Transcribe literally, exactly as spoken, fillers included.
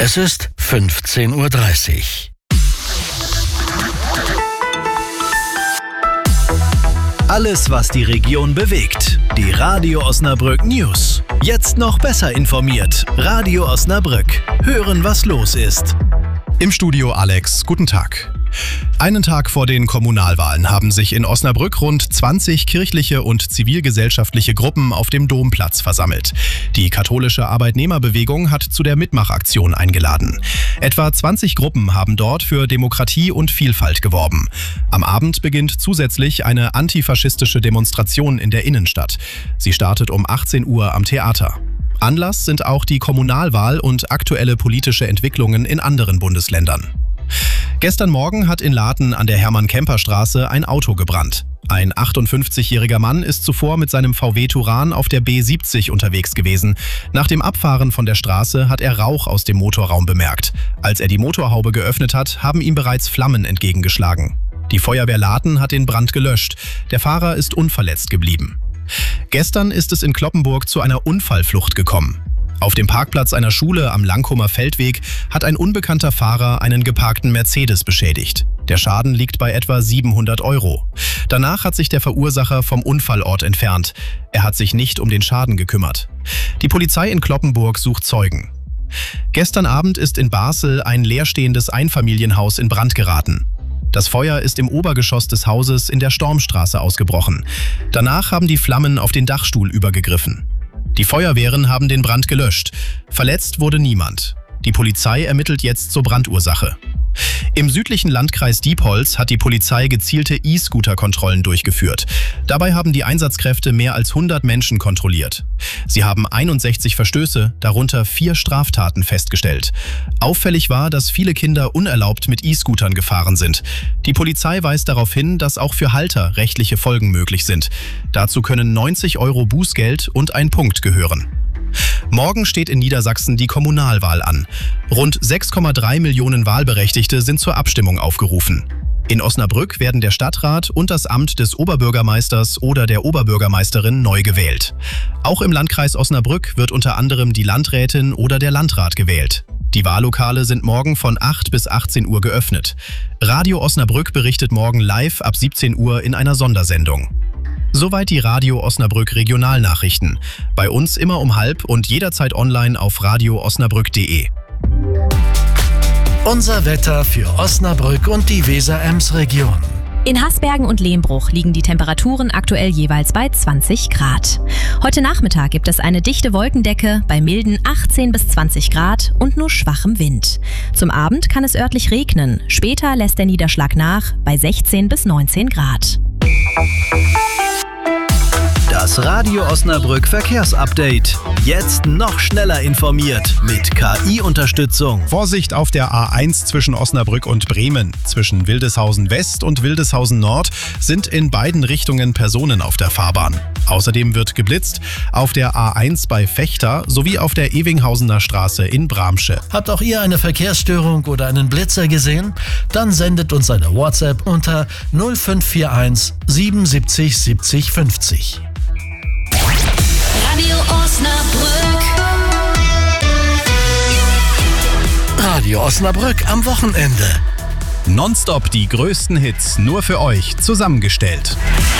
Es ist fünfzehn Uhr dreißig. Alles, was die Region bewegt. Die Radio Osnabrück News. Jetzt noch besser informiert. Radio Osnabrück. Hören, was los ist. Im Studio Alex, guten Tag. Einen Tag vor den Kommunalwahlen haben sich in Osnabrück rund zwanzig kirchliche und zivilgesellschaftliche Gruppen auf dem Domplatz versammelt. Die katholische Arbeitnehmerbewegung hat zu der Mitmachaktion eingeladen. Etwa zwanzig Gruppen haben dort für Demokratie und Vielfalt geworben. Am Abend beginnt zusätzlich eine antifaschistische Demonstration in der Innenstadt. Sie startet um achtzehn Uhr am Theater. Anlass sind auch die Kommunalwahl und aktuelle politische Entwicklungen in anderen Bundesländern. Gestern Morgen hat in Laten an der Hermann-Kemper-Straße ein Auto gebrannt. Ein achtundfünfzigjähriger Mann ist zuvor mit seinem V W Touran auf der B siebzig unterwegs gewesen. Nach dem Abfahren von der Straße hat er Rauch aus dem Motorraum bemerkt. Als er die Motorhaube geöffnet hat, haben ihm bereits Flammen entgegengeschlagen. Die Feuerwehr Laten hat den Brand gelöscht. Der Fahrer ist unverletzt geblieben. Gestern ist es in Cloppenburg zu einer Unfallflucht gekommen. Auf dem Parkplatz einer Schule am Langkummer Feldweg hat ein unbekannter Fahrer einen geparkten Mercedes beschädigt. Der Schaden liegt bei etwa siebenhundert Euro. Danach hat sich der Verursacher vom Unfallort entfernt. Er hat sich nicht um den Schaden gekümmert. Die Polizei in Cloppenburg sucht Zeugen. Gestern Abend ist in Basel ein leerstehendes Einfamilienhaus in Brand geraten. Das Feuer ist im Obergeschoss des Hauses in der Stormstraße ausgebrochen. Danach haben die Flammen auf den Dachstuhl übergegriffen. Die Feuerwehren haben den Brand gelöscht. Verletzt wurde niemand. Die Polizei ermittelt jetzt zur Brandursache. Im südlichen Landkreis Diepholz hat die Polizei gezielte E-Scooter-Kontrollen durchgeführt. Dabei haben die Einsatzkräfte mehr als hundert Menschen kontrolliert. Sie haben einundsechzig Verstöße, darunter vier Straftaten festgestellt. Auffällig war, dass viele Kinder unerlaubt mit E-Scootern gefahren sind. Die Polizei weist darauf hin, dass auch für Halter rechtliche Folgen möglich sind. Dazu können neunzig Euro Bußgeld und ein Punkt gehören. Morgen steht in Niedersachsen die Kommunalwahl an. Rund sechs Komma drei Millionen Wahlberechtigte sind zur Abstimmung aufgerufen. In Osnabrück werden der Stadtrat und das Amt des Oberbürgermeisters oder der Oberbürgermeisterin neu gewählt. Auch im Landkreis Osnabrück wird unter anderem die Landrätin oder der Landrat gewählt. Die Wahllokale sind morgen von acht bis achtzehn Uhr geöffnet. Radio Osnabrück berichtet morgen live ab siebzehn Uhr in einer Sondersendung. Soweit die Radio Osnabrück Regionalnachrichten. Bei uns immer um halb und jederzeit online auf radio osnabrück punkt de. Unser Wetter für Osnabrück und die Weser-Ems-Region. In Hasbergen und Lehmbruch liegen die Temperaturen aktuell jeweils bei zwanzig Grad. Heute Nachmittag gibt es eine dichte Wolkendecke bei milden achtzehn bis zwanzig Grad und nur schwachem Wind. Zum Abend kann es örtlich regnen. Später lässt der Niederschlag nach bei sechzehn bis neunzehn Grad. Das Radio Osnabrück Verkehrsupdate. Jetzt noch schneller informiert mit K I-Unterstützung. Vorsicht auf der A eins zwischen Osnabrück und Bremen. Zwischen Wildeshausen West und Wildeshausen Nord sind in beiden Richtungen Personen auf der Fahrbahn. Außerdem wird geblitzt auf der A eins bei Vechta sowie auf der Ewinghausener Straße in Bramsche. Habt auch ihr eine Verkehrsstörung oder einen Blitzer gesehen? Dann sendet uns eine WhatsApp unter null fünf vier eins sieben sieben sieben sieben fünf null. Radio Osnabrück. Radio Osnabrück am Wochenende. Nonstop die größten Hits nur für euch zusammengestellt.